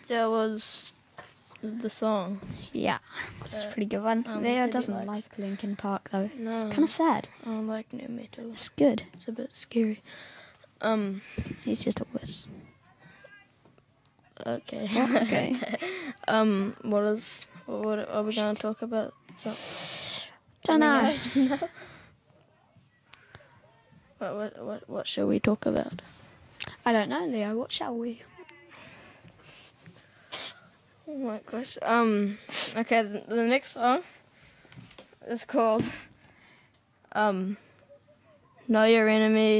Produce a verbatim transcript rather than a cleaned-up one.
That was the song. Yeah, it's a Uh, pretty good one. um, Leo City doesn't Lights. like Linkin Park though. No. It's kind of sad. I don't like new metal. It's good. It's a bit scary. Um. He's just a wuss. Okay. Well, okay. um. What is? What are we going to talk about? So, Don't know. something else? No? What, what what what shall we talk about? I don't know, Leo. What shall we? Oh my gosh. Um. Okay. The, the next song is called um. Know Your Enemy.